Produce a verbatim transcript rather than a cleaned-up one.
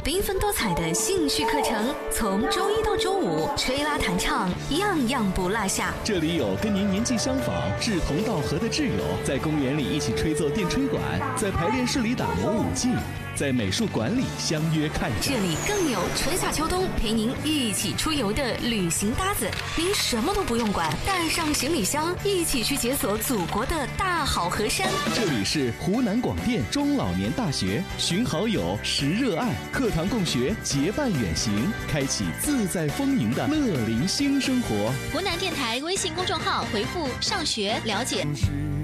缤纷多彩的兴趣课程，从周一到周五，吹拉弹唱，样样不落下。 这里有跟您年纪相仿、志同道合的挚友，在公园里一起吹奏电吹管，在排练室里打磨舞技，在美术馆里相约看展。 这里更有春夏秋冬陪您一起出游的旅行搭子，您什么都不用管，带上行李箱，一起去解锁祖国的大好河山。 这里是湖南广电中老年大学，寻好友，识热爱，课堂共学，结伴远行，开启自在丰盈的乐龄新生活。 湖南电台微信公众号回复上学了解。